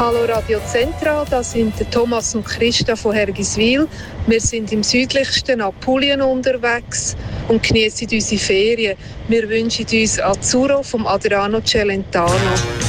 Hallo Radio Central, das sind der Thomas und Christa von Hergiswil. Wir sind im südlichsten Apulien unterwegs und genießen unsere Ferien. Wir wünschen uns Azzurro vom Adriano Celentano.